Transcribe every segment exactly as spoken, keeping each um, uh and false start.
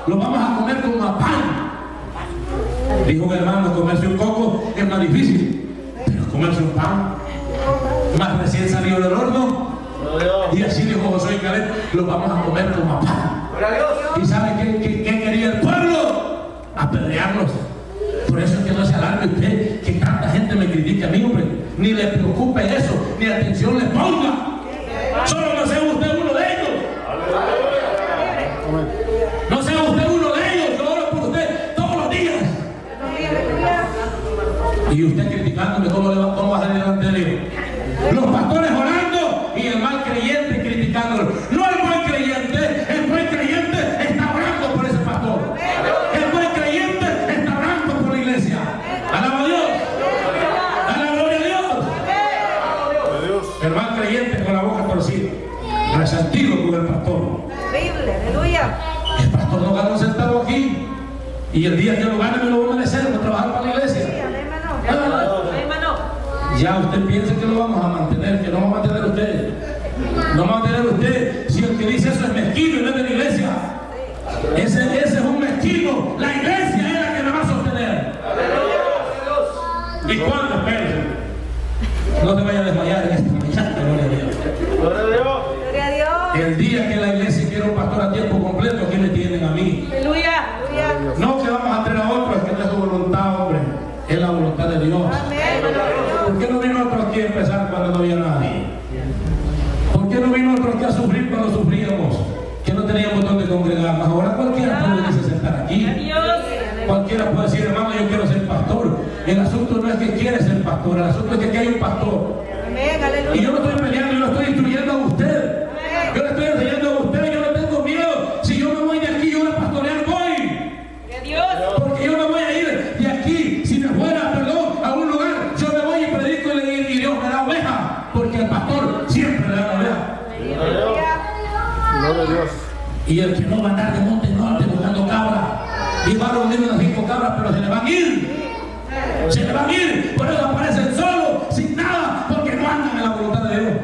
lo vamos a comer como a pan. Dijo un hermano, comerse un coco es más difícil, pero comerse un pan más recién salido del horno. Y así dijo Josué y Caleb, lo vamos a comer como a pan. ¿Y sabe qué, qué, qué quería el pueblo? Apedrearlos. Por eso es que no se alarme usted que tanta gente me critique a mí, hombre. Ni le preocupe eso, ni atención le ponga. Solo no sea usted uno de ellos. No sea usted uno de ellos. Yo oro por usted todos los días. Y usted criticándome, ¿cómo, le va, cómo va a salir delante de Dios? Los pastores orando y el mal creyente criticándolo. No el buen creyente, el buen creyente está orando por ese pastor. El buen creyente está orando por la iglesia. Alaba a Dios. Dale la gloria a Dios. El mal creyente con la boca torcida, resentido con el pastor. Aleluya. El pastor no gana un centavo aquí y el día que lo gane me lo va a merecer por trabajar para la iglesia. Ya usted piensa que lo vamos a mantener, que no va a mantener usted. No va a mantener usted. Si el que dice eso es mezquino y no es de la iglesia, ese, ese es un mezquino. La iglesia es la que me va a sostener. ¿Y cuándo? Espérense. No te vayas a desmayar en esta mañana. Gloria a Dios. Gloria a Dios. El día que la iglesia quiera un pastor a tiempo completo, ¿qué me tienen a mí? Aleluya. No que vamos a tener a otros, es que no es tu voluntad, hombre. Es la voluntad de Dios. ¿Por qué no vino otro aquí a empezar cuando no había nadie? ¿Por qué no vino otro aquí a sufrir cuando sufríamos? Que no teníamos donde congregarnos. Ahora cualquiera puede venirse a sentar aquí. Cualquiera puede decir, hermano, yo quiero ser pastor. El asunto no es que quieres ser pastor, el asunto es que aquí hay un pastor. Y yo no estoy peleando, yo lo estoy instruyendo a usted. Yo le estoy enseñando a usted, yo no tengo miedo. Si yo me voy de aquí, yo a pastorear voy. Porque yo me voy a ir de aquí. Si me fuera, perdón, a un lugar, yo me voy y predico y, y Dios me da oveja. Porque el pastor siempre le da oveja. Gloria a Dios. Y el que no va a andar de monte en monte buscando cabras, y va a reunir unas cinco cabras, pero se le van a ir. Se le van a ir. Por eso aparecen solos, sin nada, porque no andan en la voluntad de Dios.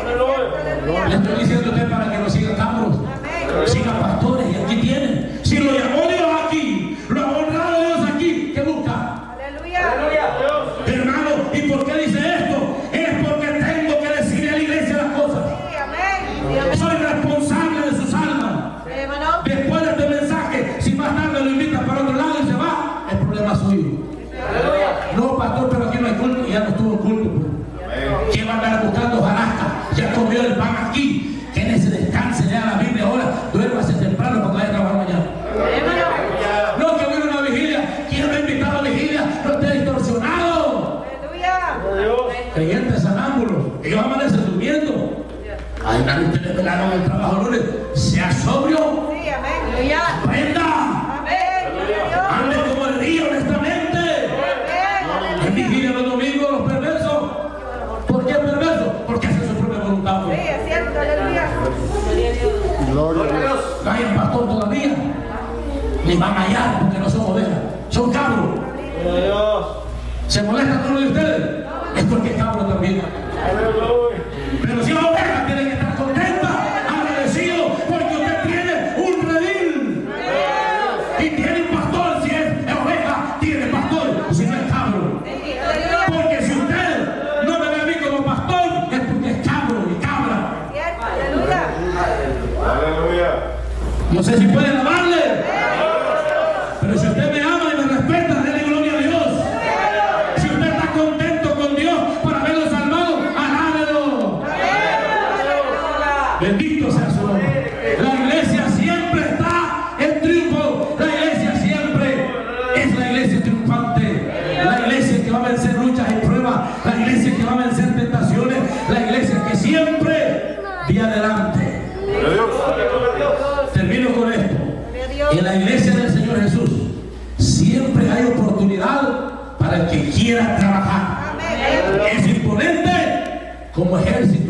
Le estoy diciendo a usted para que no siga cabros, siga pastores, y aquí tienen. Si lo llamó Dios aquí, lo ha honrado Dios aquí, ¿qué busca? Hermano, ¿y por qué dice esto? Es porque tengo que decirle a la iglesia las cosas. Soy responsable de sus almas. Después de este mensaje, si más tarde lo invita para otro lado y se va, el problema es suyo. No, pastor, pero aquí no hay culto. Ya no estuvo culto, pues. ¿Quién va a andar buscando hojarasca? Ya comió el pan aquí. Que en ese descanse, lea la Biblia ahora, duérmase temprano cuando vaya a trabajar mañana. No, que hubiera una vigilia. ¿Quién me ha invitado a vigilia? No esté distorsionado. Creyentes sanámbulos, ellos amanecen durmiendo. Ay, nadie ustedes velaron el trabajo lunes. Sea sobrio. Aprenda. Ande como el día, honestamente. En vigilia los domingos, los perversos. ¿Por qué perversos? Porque hacen su propia voluntad. Gloria a Dios. No hay un pastor todavía. Ni van allá porque no son ovejas. Son cabros. ¿Se molesta con uno de ustedes? Es porque es cabro también. Pero si la oveja tiene que estar contenta, agradecido, porque usted tiene un redil. Y tiene un pastor. Si es oveja, tiene pastor. Si no es cabro. Porque si usted no me ve a mí como pastor, es porque es cabro y cabra. No sé si puede alabarle. Pero si usted me ama y me respeta, déle gloria a Dios. Si usted está contento con Dios por haberlo salvado, alábelo. Bendito sea su nombre. La iglesia siempre está en triunfo. La iglesia siempre es la iglesia triunfante. La iglesia que va a vencer luchas y pruebas. La iglesia que va a vencer tentaciones. La iglesia que siempre va adelante. Termino con esto. En la iglesia del Señor Jesús siempre hay oportunidad para el que quiera trabajar. Es imponente como ejército.